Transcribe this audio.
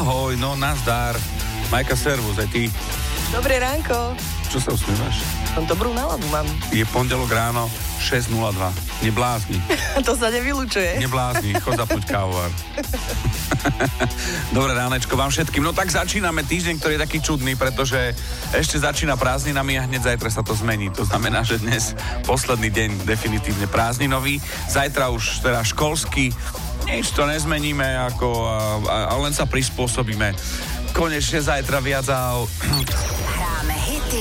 Ahoj, no nazdar. Majka, servus, aj ty. Dobré ránko. Čo sa usmievaš? Som dobrú náladu mám. Je pondelok ráno, 6:02. Neblázni. To sa nevylučuje. Neblázni, chod zapnúť kávovar. Dobré ránečko vám všetkým. No tak začíname týždeň, ktorý je taký čudný, pretože ešte začína prázdninami a hneď zajtra sa to zmení. To znamená, že dnes posledný deň definitívne prázdninový. Zajtra už teda školský. Nič to nezmeníme, a len sa prispôsobíme. Konečne zajtra viac